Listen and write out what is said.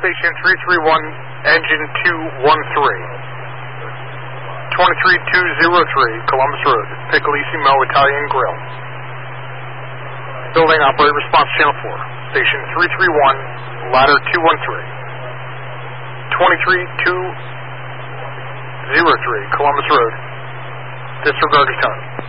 Station 331, engine 213. 23203, Columbus Road, Piccolissimo Italian Grill. Building operator response channel 4. Station 331, ladder 213. 23203, Columbus Road. Disregard your tone.